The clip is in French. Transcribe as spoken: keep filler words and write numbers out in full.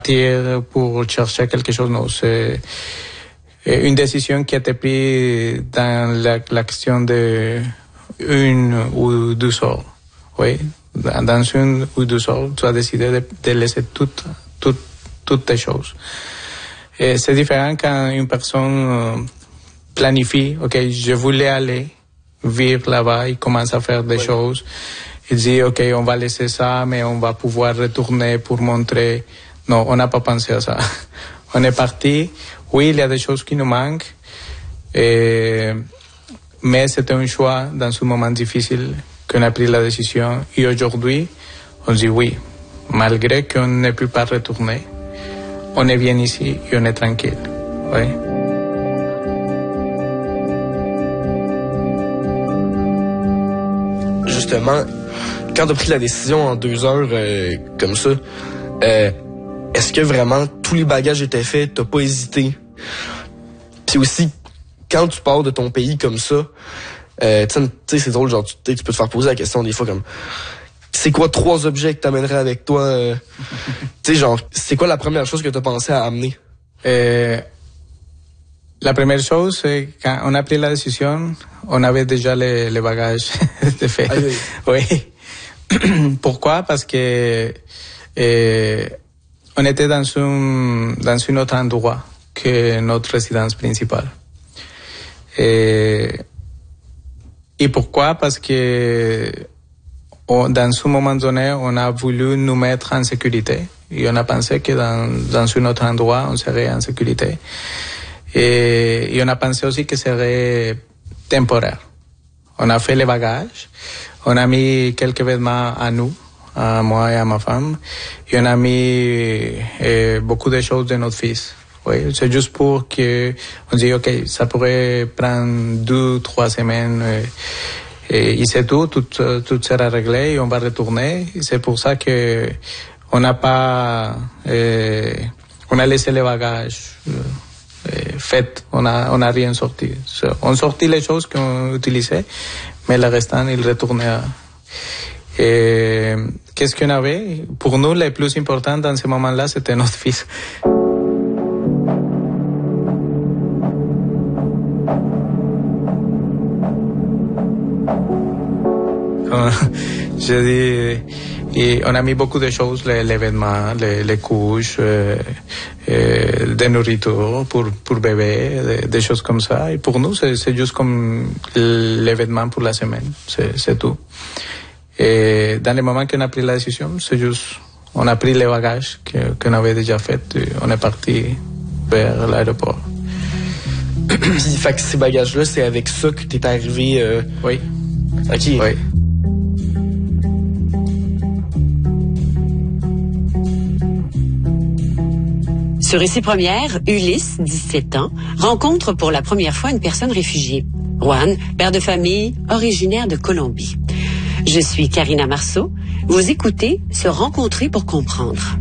partir pour chercher quelque chose. Non, c'est une décision qui a été prise dans la, la question de une ou deux heures. Oui, dans une ou deux heures, tu as décidé de, de laisser toutes, toutes, toutes tes choses. Et c'est différent quand une personne planifie, ok, je voulais aller vivre là-bas, il commence à faire des oui. choses. Il dit, ok, on va laisser ça, mais on va pouvoir retourner pour montrer. Non, on n'a pas pensé à ça. On est parti. Oui, il y a des choses qui nous manquent, et, mais c'était un choix dans ce moment difficile qu'on a pris la décision. Et aujourd'hui, on dit oui, malgré qu'on ne peut pas retourner, on est bien ici et on est tranquille. Oui. Justement, quand tu as pris la décision en deux heures euh, comme ça, euh, est-ce que vraiment tous les bagages étaient faits, t'as pas hésité? Puis aussi, quand tu pars de ton pays comme ça, euh, tu sais, c'est drôle, genre, tu, tu peux te faire poser la question des fois comme, c'est quoi trois objets que t'amènerais avec toi? Euh, tu sais, genre, c'est quoi la première chose que t'as pensé à amener? Euh, la première chose, c'est quand on a pris la décision, on avait déjà les, les bagages de fait. Ah, oui. oui. Pourquoi? Parce que euh, on était dans un, dans un autre endroit que notre résidence principale. Et, et pourquoi? Parce que on, dans ce moment donné, on a voulu nous mettre en sécurité. Et on a pensé que dans, dans un autre endroit, on serait en sécurité. Et, et on a pensé aussi que ce serait temporaire. On a fait les bagages. On a mis quelques vêtements à nous, à moi et à ma femme. Et on a mis euh, beaucoup de choses de notre fils. Oui, c'est juste pour que on dit ok, ça pourrait prendre deux, trois semaines euh, et, et c'est tout, tout, tout sera réglé et on va retourner. Et c'est pour ça que on n'a pas, euh, on a laissé les bagages euh, faits, on a, on a rien sorti. On sortit les choses qu'on utilisait, mais le restant il retournait à. Et qu'est-ce qu'on avait? Pour nous, le plus important dans ce moment-là, c'était notre fils. Je dis, et on a mis beaucoup de choses, les, les vêtements, les, les couches, euh, euh, des nourritures pour, pour bébé, des, des choses comme ça. Et pour nous, c'est, c'est juste comme les vêtements pour la semaine, c'est, c'est tout. Et dans le moment qu'on a pris la décision, c'est juste, on a pris les bagages que, qu'on avait déjà faits et on est parti vers l'aéroport. Puis, fait que ces bagages-là, c'est avec ça que t'es arrivé. Euh... Oui. Ok. Oui. Sur Récit Première, Ulysse, dix-sept ans, rencontre pour la première fois une personne réfugiée. Juan, père de famille, originaire de Colombie. Je suis Karina Marceau. Vous écoutez Se rencontrer pour comprendre.